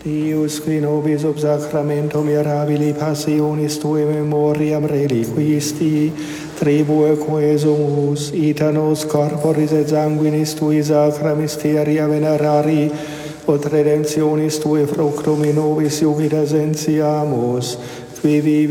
Deus, qui nobis ob sacramentum mirabili passionis Tui memoriam reliquisti, tribue quesumus, ita nos corporis et sanguinis Tui sacra mysteria venerari, ut redemptionis Tui fructum in nobis iuvida sentiamus, qui vivi